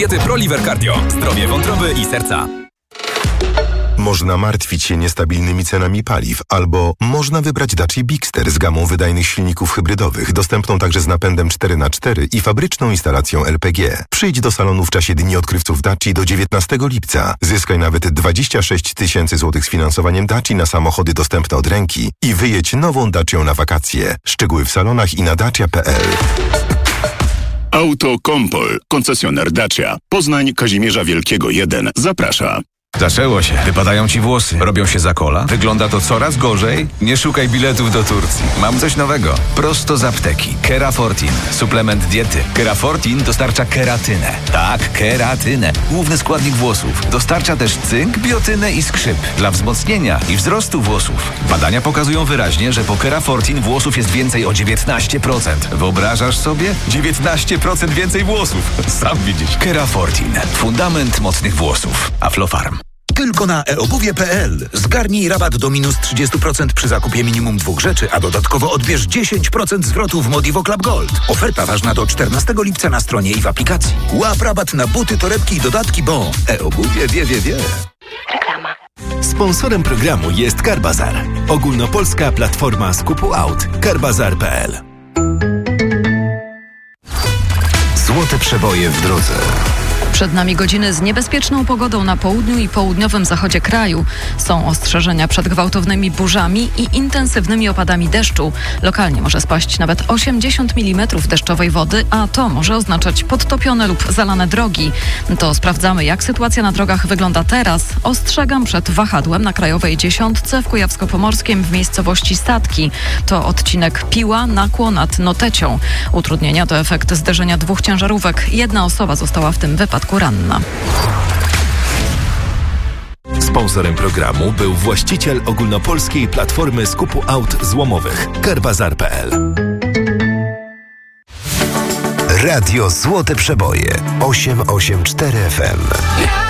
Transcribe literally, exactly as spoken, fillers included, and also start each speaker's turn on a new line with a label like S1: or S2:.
S1: Diety ProLiver Cardio. Zdrowie wątroby i serca.
S2: Można martwić się niestabilnymi cenami paliw, albo można wybrać Dacia Bigster z gamą wydajnych silników hybrydowych, dostępną także z napędem cztery na cztery i fabryczną instalacją L P G. Przyjdź do salonu w czasie Dni Odkrywców Dacia do dziewiętnastego lipca. Zyskaj nawet dwadzieścia sześć tysięcy złotych z finansowaniem Dacia na samochody dostępne od ręki i wyjedź nową Dacią na wakacje. Szczegóły w salonach i na dacia kropka p l.
S3: Autokompol, koncesjoner Dacia. Poznań, Kazimierza Wielkiego jeden. Zaprasza.
S4: Zaczęło się. Wypadają ci włosy. Robią się za kola. Wygląda to coraz gorzej. Nie szukaj biletów do Turcji. Mam coś nowego. Prosto z apteki. Kerafortin. Suplement diety. Kerafortin dostarcza keratynę. Tak, keratynę. Główny składnik włosów. Dostarcza też cynk, biotynę i skrzyp. Dla wzmocnienia i wzrostu włosów. Badania pokazują wyraźnie, że po Kerafortin włosów jest więcej o dziewiętnaście procent. Wyobrażasz sobie? dziewiętnaście procent więcej włosów. Sam widzisz. Kerafortin. Fundament mocnych włosów. Aflofarm.
S5: Tylko na e obuwie kropka p l. Zgarnij rabat do minus trzydzieści procent przy zakupie minimum dwóch rzeczy, a dodatkowo odbierz dziesięć procent zwrotu w Modivo Club Gold. Oferta ważna do czternastego lipca na stronie i w aplikacji. Łap rabat na buty, torebki i dodatki, bo e-obuwie wie, wie, wie.
S6: Reklama.
S7: Sponsorem programu jest Carbazar. Ogólnopolska platforma skupu aut. carbazar kropka p l.
S8: Złote przeboje w drodze.
S9: Przed nami godziny z niebezpieczną pogodą na południu i południowym zachodzie kraju. Są ostrzeżenia przed gwałtownymi burzami i intensywnymi opadami deszczu. Lokalnie może spaść nawet osiemdziesiąt milimetrów deszczowej wody, a to może oznaczać podtopione lub zalane drogi. To sprawdzamy, jak sytuacja na drogach wygląda teraz. Ostrzegam przed wahadłem na Krajowej Dziesiątce w Kujawsko-Pomorskiem w miejscowości Statki. To odcinek Piła, Nakło nad Notecią. Utrudnienia to efekt zderzenia dwóch ciężarówek. Jedna osoba została w tym wypadku ranna.
S7: Sponsorem programu był właściciel ogólnopolskiej platformy skupu aut złomowych carbazar kropka p l.
S8: Radio Złote Przeboje osiem osiem cztery F M.